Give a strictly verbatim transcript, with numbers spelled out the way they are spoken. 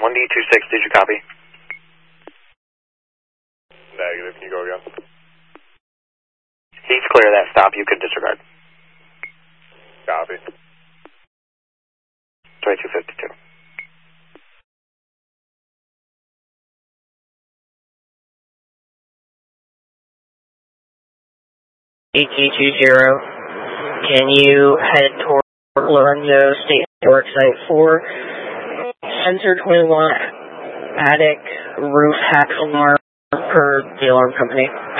one D two six, did you copy? Negative, can you go again? He's clear of that stop, you could disregard. Copy. twenty-two fifty-two. A T two zero, can you head toward Lorenzo State Worksite four, sensor twenty watt, attic, roof hack alarm per the alarm company?